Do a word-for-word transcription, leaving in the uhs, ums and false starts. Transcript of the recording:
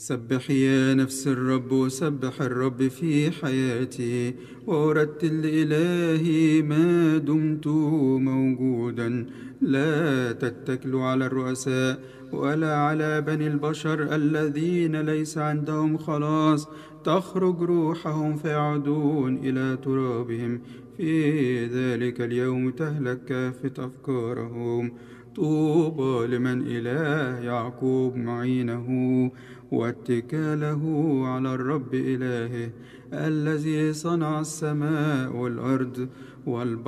سبحي يا نفس الرب، وسبح الرب في حياتي، وأرتل لإلهي ما دمت موجودا. لا تتكلوا على الرؤساء ولا على بني البشر الذين ليس عندهم خلاص، تخرج روحهم فيعودون إلى ترابهم. في ذلك اليوم تهلك كافة أفكارهم. طوبى لمن إله يعقوب معينه، واتكاله على الرب إلهه، الذي صنع السماء والأرض والبحر